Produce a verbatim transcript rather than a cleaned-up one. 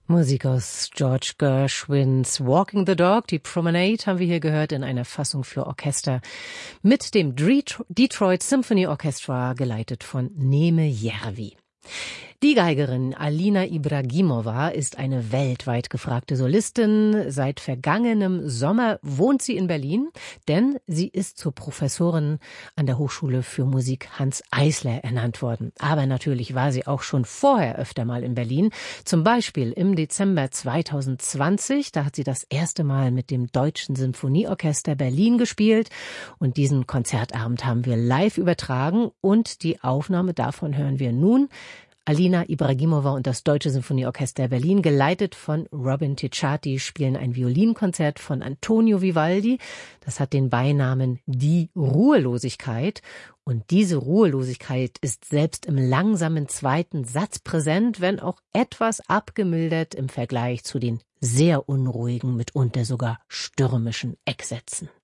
Musik aus George Gershwins Walking the Dog, die Promenade, haben wir hier gehört in einer Fassung für Orchester mit dem Detroit Symphony Orchestra, geleitet von Neme Järvi. Die Geigerin Alina Ibragimova ist eine weltweit gefragte Solistin. Seit vergangenem Sommer wohnt sie in Berlin, denn sie ist zur Professorin an der Hochschule für Musik Hanns Eisler ernannt worden. Aber natürlich war sie auch schon vorher öfter mal in Berlin. Zum Beispiel im Dezember zweitausendzwanzig, da hat sie das erste Mal mit dem Deutschen Sinfonieorchester Berlin gespielt. Und diesen Konzertabend haben wir live übertragen und die Aufnahme davon hören wir nun. Alina Ibragimova und das Deutsche Sinfonieorchester Berlin, geleitet von Robin Ticciati, spielen ein Violinkonzert von Antonio Vivaldi. Das hat den Beinamen Die Ruhelosigkeit. Und diese Ruhelosigkeit ist selbst im langsamen zweiten Satz präsent, wenn auch etwas abgemildert im Vergleich zu den sehr unruhigen, mitunter sogar stürmischen Ecksätzen.